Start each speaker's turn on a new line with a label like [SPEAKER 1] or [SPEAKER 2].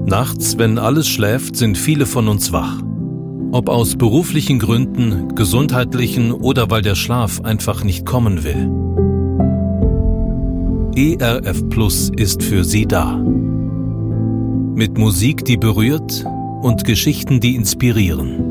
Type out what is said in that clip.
[SPEAKER 1] Nachts, wenn alles schläft, sind viele von uns wach. Ob aus beruflichen Gründen, gesundheitlichen oder weil der Schlaf einfach nicht kommen will. ERF Plus ist für Sie da. Mit Musik, die berührt und Geschichten, die inspirieren.